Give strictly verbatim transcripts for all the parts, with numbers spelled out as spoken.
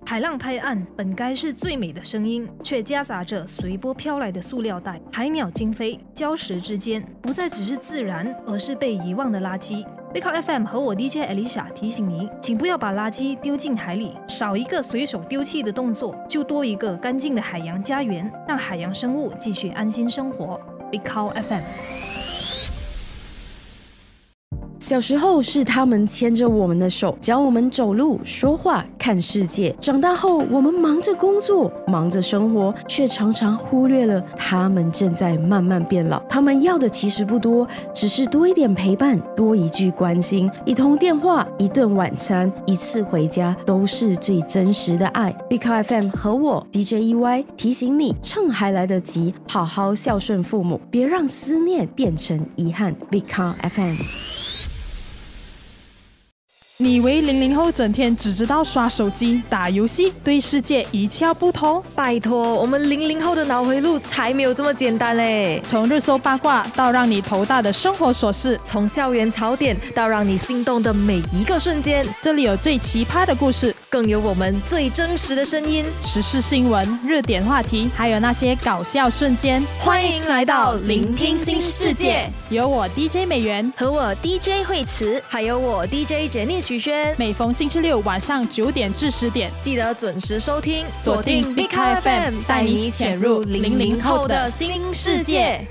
海浪拍岸本该是最美的声音，却夹杂着随波飘来的塑料袋、海鸟惊飞，礁石之间不再只是自然，而是被遗忘的垃圾。Big Hot F M 和我 D J Alicia 提醒你，请不要把垃圾丢进海里，少一个随手丢弃的动作，就多一个干净的海洋家园，让海洋生物继续安心生活。Big Hot F M。 小时候是他们牵着我们的手，教我们走路、说话、看世界。长大后，我们忙着工作，忙着生活，却常常忽略了他们正在慢慢变老。他们要的其实不多，只是多一点陪伴，多一句关心，一通电话，一顿晚餐，一次回家，都是最真实的爱。Big Hot F M 和我 D J E Y 提醒你，趁还来得及，好好孝顺父母，别让思念变成遗憾。Big Hot F M。 你以为零零后整天只知道刷手机、打游戏，对世界一窍不通？ 拜托，我们零零后的脑回路才没有这么简单嘞！ 从热搜八卦到让你头大的生活琐事， 从校园槽点到让你心动的每一个瞬间， 这里有最奇葩的故事， 更有我们最真实的声音， 时事新闻、热点话题，还有那些搞笑瞬间。 欢迎来到聆听新世界， 有我 D J 美元和我 D J 惠慈， 还有我 D J 简妮许萱。 每逢星期六晚上九点至十点， 记得准时收听， 锁定 Big Hot F M， 带你潜入零零后的新世界。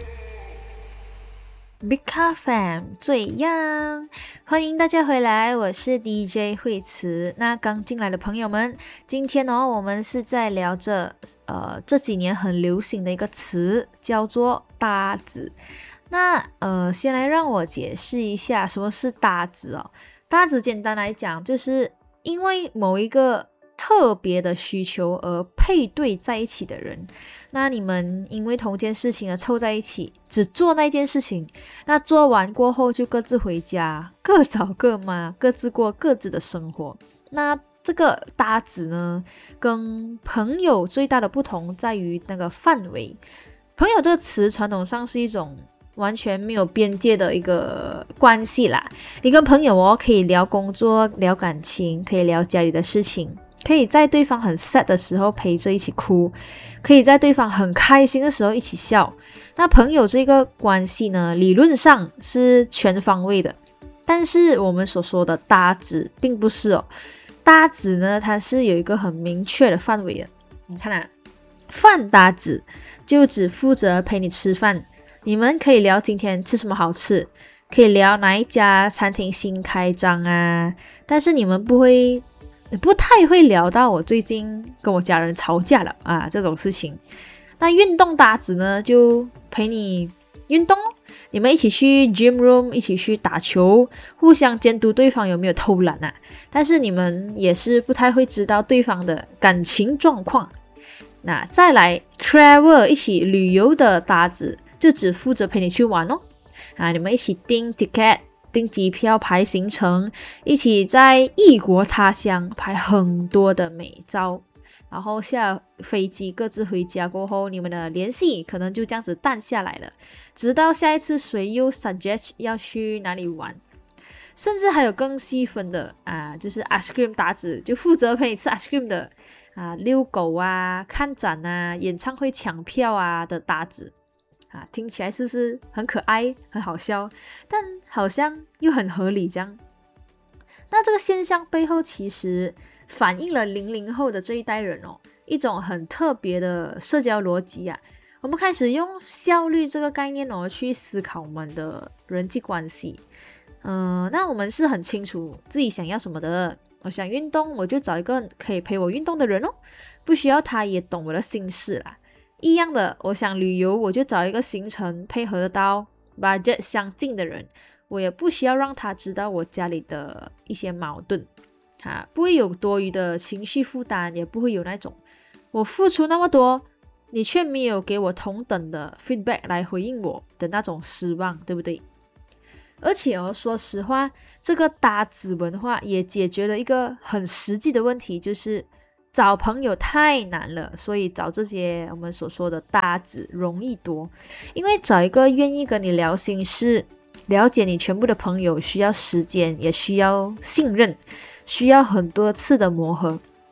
Big Hot F M 最样，欢迎大家回来，我是 D J 惠慈。那刚进来的朋友们，今天哦，我们是在聊着呃这几年很流行的一个词，叫做搭子。那呃，先来让我解释一下什么是搭子哦。搭子简单来讲，就是因为某一个特别的需求而配对在一起的人。那你们因为同件事情而凑在一起，只做那件事情，那做完过后就各自回家，各找各妈，各自过各自的生活。那这个搭子呢，跟朋友最大的不同在于那个范围。朋友这个词传统上是一种完全没有边界的一个关系啦，你跟朋友哦可以聊工作、聊感情，可以聊家里的事情，可以在对方很 sad 的时候陪着一起哭，可以在对方很开心的时候一起笑。那朋友这个关系呢，理论上是全方位的，但是我们所说的搭子并不是哦。搭子呢，它是有一个很明确的范围的。你看啊，饭搭子就只负责陪你吃饭。你们可以聊今天吃什么好吃，可以聊哪一家餐厅新开张啊，但是你们不会不太会聊到我最近跟我家人吵架了啊这种事情。那运动搭子呢，就陪你运动，你们一起去 gym room， 一起去打球，互相监督对方有没有偷懒啊，但是你们也是不太会知道对方的感情状况。那再来 travel 一起旅游的搭子，就只负责陪你去玩哦，啊，你们一起订 ticket、订机票、排行程，一起在异国他乡拍很多的美照，然后下飞机各自回家过后，你们的联系可能就这样子淡下来了，直到下一次谁又 suggest 要去哪里玩。甚至还有更细分的啊，就是 ice cream 搭子，就负责陪你吃 ice cream 的啊，遛狗啊、看展啊、演唱会抢票啊的搭子。啊，听起来是不是很可爱、很好笑？但好像又很合理这样。那这个现象背后其实反映了零零后的这一代人哦，一种很特别的社交逻辑啊。我们开始用效率这个概念哦，去思考我们的人际关系。嗯、呃，那我们是很清楚自己想要什么的。我想运动，我就找一个可以陪我运动的人哦，不需要他也懂我的心事啦。一样的，我想旅游，我就找一个行程配合得到 budget 相近的人，我也不需要让他知道我家里的一些矛盾，啊，不会有多余的情绪负担，也不会有那种我付出那么多，你却没有给我同等的 feedback 来回应我的那种失望，对不对？而且哦，说实话，这个搭子文化也解决了一个很实际的问题，就是找朋友太难了，所以找这些我们所说的搭子容易多。因为找一个愿意跟你聊心事、了解你全部的朋友需要时间，也需要信任，需要很多次的磨合。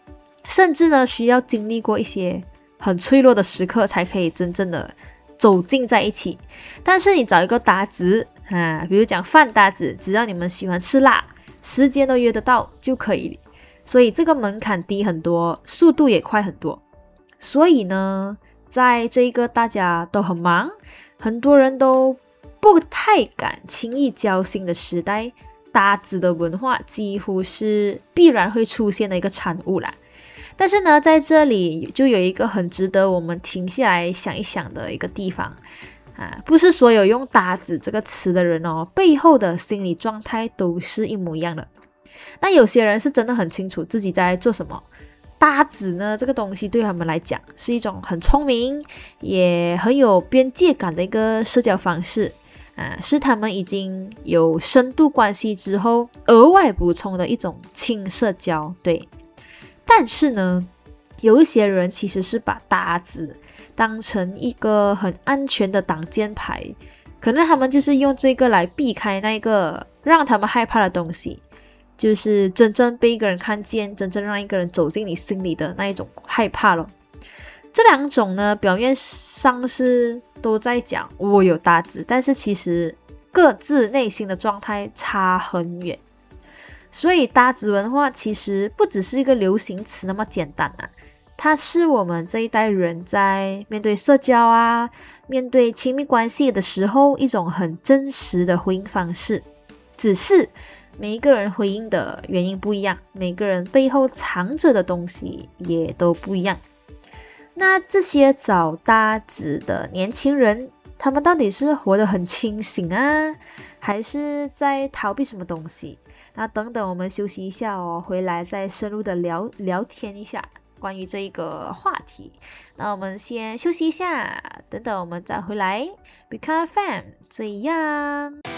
甚至呢需要经历过一些很脆弱的时刻才可以真正的走近在一起。但是你找一个搭子啊，比如讲饭搭子，只要你们喜欢吃辣，时间都约得到就可以，所以这个门槛低很多，速度也快很多。所以呢，在这一个大家都很忙，很多人都不太敢轻易交心的时代，搭子的文化几乎是必然会出现的一个产物啦。但是呢，在这里就有一个很值得我们停下来想一想的一个地方啊，不是所有用搭子这个词的人哦，背后的心理状态都是一模一样的。那有些人是真的很清楚自己在做什么，搭子呢这个东西对他们来讲是一种很聪明也很有边界感的一个社交方式啊，是他们已经有深度关系之后额外补充的一种轻社交。对，但是呢，有一些人其实是把搭子当成一个很安全的挡箭牌，可能他们就是用这个来避开那个让他们害怕的东西，就是真正被一个人看见，真正让一个人走进你心里的那一种害怕了。这两种呢，表面上是都在讲我有搭子，但是其实各自内心的状态差很远。所以搭子文化其实不只是一个流行词那么简单啊，它是我们这一代人在面对社交啊，面对亲密关系的时候一种很真实的回应方式。只是每一个人回应的原因不一样，每个人背后藏着的东西也都不一样。那这些找搭子的年轻人，他们到底是活得很清醒啊，还是在逃避什么东西？那等等我们休息一下哦，回来再深入的聊聊天一下关于这一个话题。那我们先休息一下，等等我们再回来。Become F M 这样。